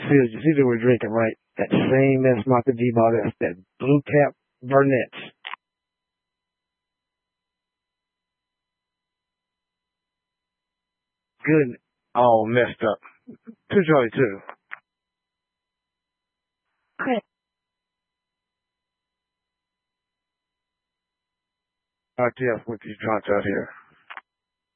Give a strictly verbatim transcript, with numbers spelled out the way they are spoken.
See, you see that we're drinking, right? That same Esmaka D bottle, that's that blue cap Burnett. Good. All messed up. Two Charlie two. R T F with these drunks out here.